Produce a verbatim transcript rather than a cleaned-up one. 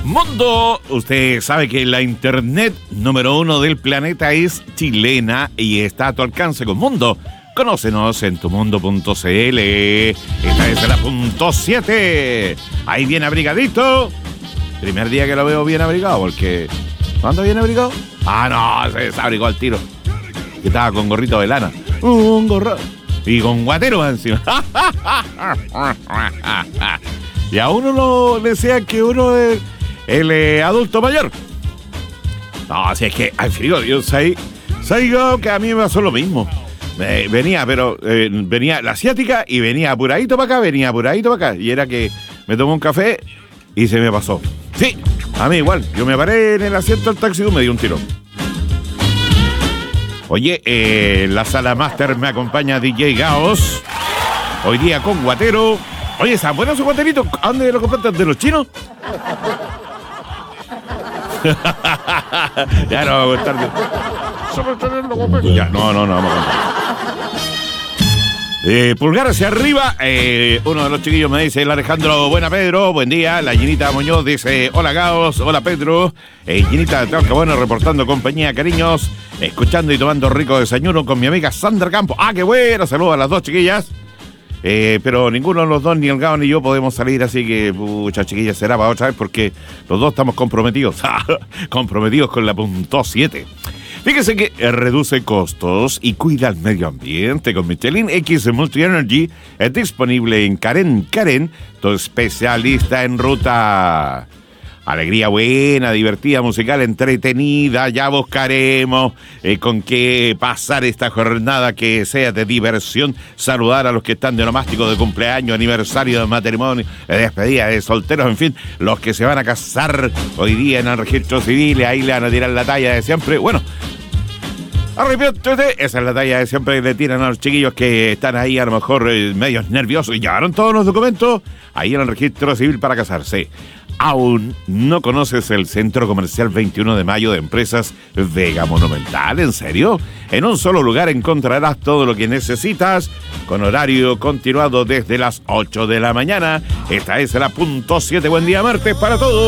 Mundo, usted sabe que la internet número uno del planeta es chilena y está a tu alcance con Mundo. Conócenos en tumundo punto cl. Esta es la punto siete. Ahí bien abrigadito. Primer día que lo veo bien abrigado, porque... ¿Cuándo viene abrigado? Ah, no, se desabrigó al tiro. Que estaba con gorrito de lana. Un gorro. Y con guatero encima. Y a uno lo decían que uno es el eh, adulto mayor. No, si es que al frío, yo sé, sé yo que a mí me pasó lo mismo. Eh, venía, pero eh, venía la asiática y venía apuradito para acá, venía apuradito para acá. Y era que me tomé un café y se me pasó. Sí, a mí igual. Yo me paré en el asiento del taxi y me di un tiro. Oye, eh, la sala máster me acompaña D J Gaos. Hoy día con guatero. Oye, ¿está bueno su guaterito? ¿A dónde lo compraste? ¿De los chinos? Ya no vamos a estar de... Ya, no, no, no, vamos a contar. Eh, pulgar hacia arriba, eh, uno de los chiquillos me dice, el Alejandro, buena Pedro, buen día. La Ginita Muñoz dice, hola Gaos, hola Pedro. Eh, Ginita, que bueno, reportando compañía, cariños, escuchando y tomando rico desayuno con mi amiga Sandra Campo. Ah, qué bueno, saludos a las dos chiquillas. Eh, pero ninguno de los dos, ni el Gao ni yo, podemos salir, así que, pucha, chiquillas, será para otra vez porque los dos estamos comprometidos, comprometidos con la punto siete. Fíjese que reduce costos y cuida el medio ambiente con Michelin X Multi Energy. Es disponible en Karen Karen, tu especialista en ruta. Alegría buena, divertida, musical, entretenida. Ya buscaremos eh, con qué pasar esta jornada que sea de diversión. Saludar a los que están de onomástico, de cumpleaños, aniversario, de matrimonio, de despedida, de solteros, en fin. Los que se van a casar hoy día en el registro civil, ahí le van a tirar la talla de siempre. Bueno, arrepiéntete, esa es la talla de siempre que le tiran a los chiquillos que están ahí a lo mejor eh, medios nerviosos y llevaron todos los documentos ahí en el registro civil para casarse. ¿Aún no conoces el Centro Comercial veintiuno de mayo de Empresas Vega Monumental? ¿En serio? En un solo lugar encontrarás todo lo que necesitas con horario continuado desde las ocho de la mañana. Esta es la punto siete. Buen día martes para todos.